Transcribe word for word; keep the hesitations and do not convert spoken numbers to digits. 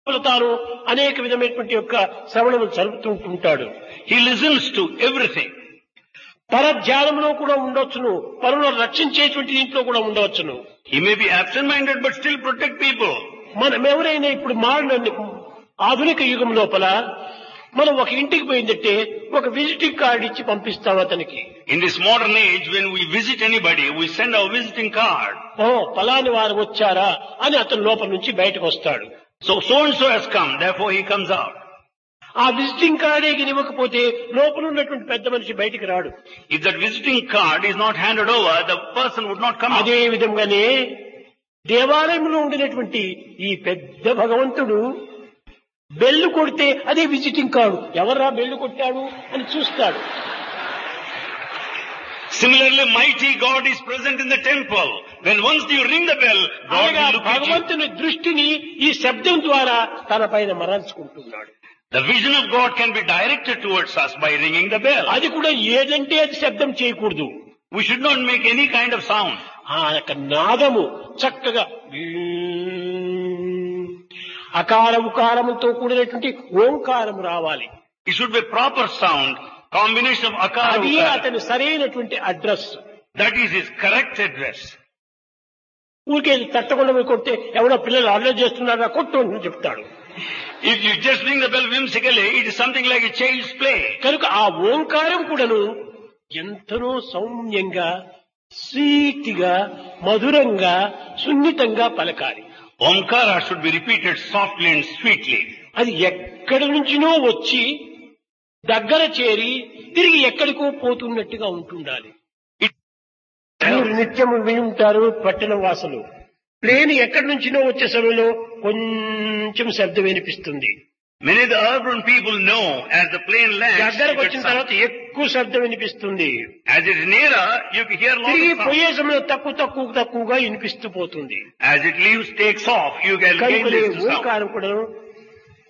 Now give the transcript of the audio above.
తాను అనేక విధమైనటువంటి యొక్క శ్రవణములు జరుపుతుంటుంటాడు. He listens to everything. పరధ్యానంలో కూడా ఉండవచ్చును, పరులను రక్షించేటువంటి ఇంట్లో కూడా ఉండవచ్చును. He may be absent-minded but still protect people. మనం ఎవరైనా ఇప్పుడు మారిన ఆధునిక యుగం లోపల మనం ఒక ఇంటికి పోయిందంటే ఒక విజిటింగ్ కార్డు ఇచ్చి పంపిస్తాం అతనికి. In this modern age, when we visit anybody, we send our visiting card. ఓ ఫలాని వారు వచ్చారా అని అతను లోపల నుంచి బయటకు వస్తాడు. So, so-and-so has come, therefore he comes out. ఆ విజిటింగ్ కార్డే ఇవ్వకపోతే లోపల ఉన్నటువంటి పెద్ద మనిషి బయటికి రాడు. If that visiting card is not handed over, the person would not come out. అదే విధంగానే దేవాలయంలో ఉండినటువంటి ఈ పెద్ద భగవంతుడు బెల్లు కొడితే అదే విజిటింగ్ కార్డు, ఎవర్రా బెల్లు కొట్టాడు అని చూస్తాడు. Similarly, mighty God is present in the temple. When once you ring the bell, God will look at you. భగవంతుని దృష్టిని ఈ శబ్దం ద్వారా తన పైన మరల్చుకుంటున్నాడు. The vision of God can be directed towards us by ringing the bell. అది కూడా ఏదంటే అది శబ్దం చేయకూడదు. We should not make any kind of sound. ఆ యొక్క నాదము చక్కగా అకార ఉకారముతో కూడినటువంటి ఓంకారం రావాలి. It should be proper sound, combination of akara అది ukara. అతని సరైనటువంటి address. That is his correct address. ఊరికే తట్టకుండా పోయి కొడితే ఎవరో పిల్లలు అల్లరి చేస్తున్నారా కొట్టు అని చెప్తాడు. If you just ring the bell whimsically, it is something like a child's play. కనుక ఆ ఓంకారం కూడాను ఎంతనో సౌమ్యంగా, స్వీట్గా, మధురంగా, సున్నితంగా పలకాలి. Omkara should be repeated softly and sweetly. అది ఎక్కడి నుంచినో వచ్చి దగ్గర చేరి తిరిగి ఎక్కడికో పోతున్నట్టుగా ఉంటుండాలి. మీరు నిత్యము విని ఉంటారు పట్టణ వాసులు, ప్లేన్ ఎక్కడి నుంచినో వచ్చే సమయంలో కొంచెం శబ్దం వినిపిస్తుంది. Many of the urban people know as the plane lands, దగ్గరకు it వచ్చిన gets తర్వాత sound. ఎక్కువ శబ్దం వినిపిస్తుంది. As it is nearer, you can hear lot తిరిగి of sound. పోయే సమయంలో తక్కువ తక్కువ తక్కువగా వినిపిస్తూ పోతుంది. As it leaves, takes off, you can gain కనుక this to sound. ఓంకారం కూడా